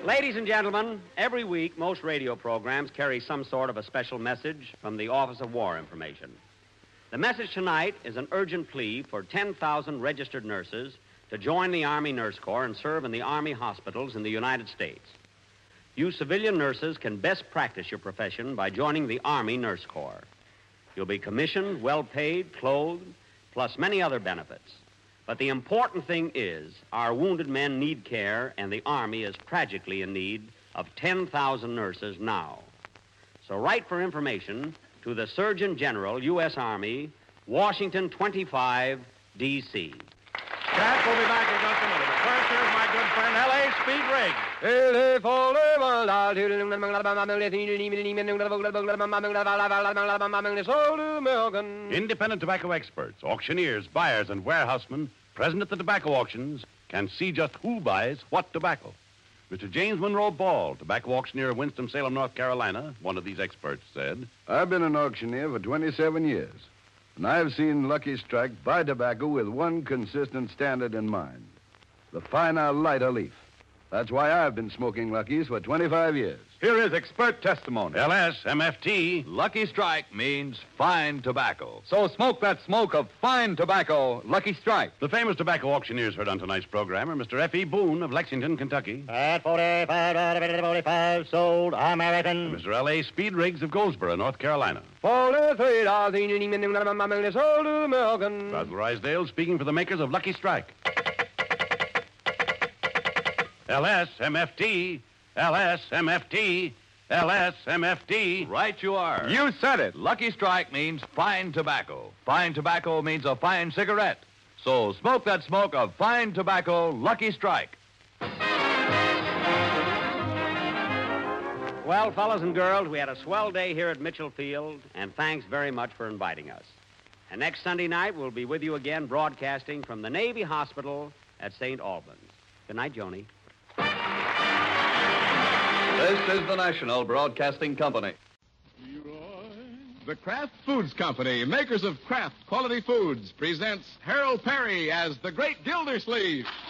Ladies and gentlemen, every week most radio programs carry some sort of a special message from the Office of War Information. The message tonight is an urgent plea for 10,000 registered nurses to join the Army Nurse Corps and serve in the Army hospitals in the United States. You civilian nurses can best practice your profession by joining the Army Nurse Corps. You'll be commissioned, well-paid, clothed, plus many other benefits. But the important thing is our wounded men need care, and the Army is tragically in need of 10,000 nurses now. So write for information to the Surgeon General, U.S. Army, Washington 25, D.C. Jack, we'll be back in just a minute. But first, here's my good friend, L.A. Speed Riggs. Independent tobacco experts, auctioneers, buyers, and warehousemen present at the tobacco auctions can see just who buys what tobacco. Mr. James Monroe Ball, tobacco auctioneer of Winston-Salem, North Carolina, one of these experts, said, I've been an auctioneer for 27 years, and I've seen Lucky Strike buy tobacco with one consistent standard in mind: the finer, lighter leaf. That's why I've been smoking Lucky's for 25 years. Here is expert testimony. LS-MFT. Lucky Strike means fine tobacco. So smoke that smoke of fine tobacco, Lucky Strike. The famous tobacco auctioneers heard on tonight's program are Mr. F.E. Boone of Lexington, Kentucky. At $45, sold American. And Mr. L.A. Speed Riggs of Goldsboro, North Carolina. $43, sold American. Basil Rysdale speaking for the makers of Lucky Strike. LS-MFT, LS-MFT, LS-MFT. Right you are. You said it. Lucky Strike means fine tobacco. Fine tobacco means a fine cigarette. So smoke that smoke of fine tobacco, Lucky Strike. Well, fellas and girls, we had a swell day here at Mitchell Field, and thanks very much for inviting us. And next Sunday night, we'll be with you again broadcasting from the Navy Hospital at St. Albans. Good night, Joni. This is the National Broadcasting Company. The Kraft Foods Company, makers of Kraft quality foods, presents Harold Perry as the Great Gildersleeve.